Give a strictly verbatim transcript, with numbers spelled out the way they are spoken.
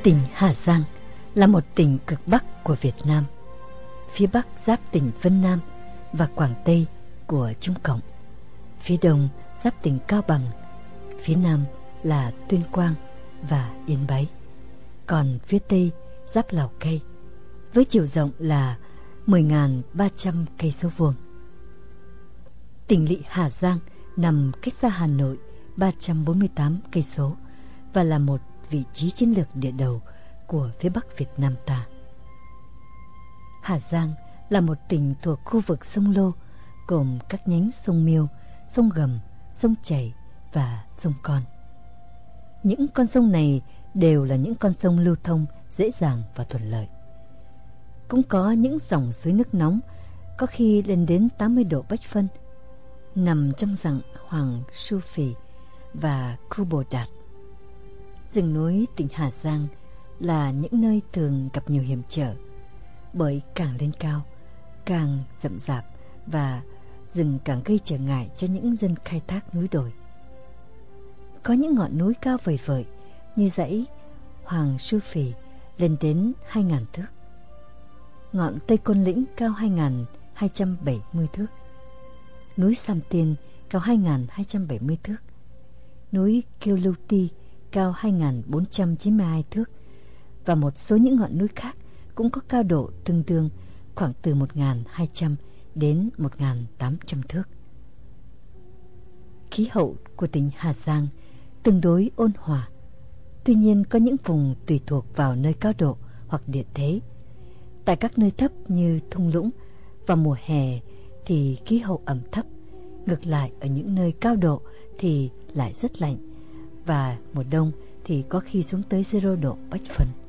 Tỉnh Hà Giang là một tỉnh cực Bắc của Việt Nam, phía Bắc giáp tỉnh Vân Nam và Quảng Tây của Trung Cộng, phía Đông giáp tỉnh Cao Bằng, phía Nam là Tuyên Quang và Yên Bái, còn phía Tây giáp Lào Cai, với chiều rộng là mười nghìn ba trăm cây số vuông. Tỉnh lỵ Hà Giang nằm cách xa Hà Nội ba trăm bốn mươi tám cây số và là một vị trí chiến lược địa đầu của phía Bắc Việt Nam ta. Hà Giang là một tỉnh thuộc khu vực sông Lô, gồm các nhánh sông Miêu, sông Gầm, sông Chảy và sông Con. Những con sông này đều là những con sông lưu thông dễ dàng và thuận lợi. Cũng có những dòng suối nước nóng có khi lên đến tám mươi độ Bách Phân, nằm trong dặng Hoàng Su Phì và Khu Bồ Đạt. Rừng núi tỉnh Hà Giang là những nơi thường gặp nhiều hiểm trở, bởi càng lên cao, càng rậm rạp và rừng càng gây trở ngại cho những dân khai thác núi đồi. Có những ngọn núi cao vời vợi như dãy Hoàng Su Phì lên đến hai nghìn thước, ngọn Tây Côn Lĩnh cao hai nghìn hai trăm bảy mươi thước, núi Sam Tiên cao hai nghìn hai trăm bảy mươi thước, núi Kiêu Lưu Ti cao hai nghìn bốn trăm chín mươi hai thước và một số những ngọn núi khác cũng có cao độ tương đương khoảng từ một nghìn hai trăm đến một nghìn tám trăm thước. Khí hậu của tỉnh Hà Giang tương đối ôn hòa, tuy nhiên có những vùng tùy thuộc vào nơi cao độ hoặc địa thế. Tại các nơi thấp như thung lũng, vào mùa hè thì khí hậu ẩm thấp, ngược lại ở những nơi cao độ thì lại rất lạnh, và mùa đông thì có khi xuống tới zero độ Bách Phân.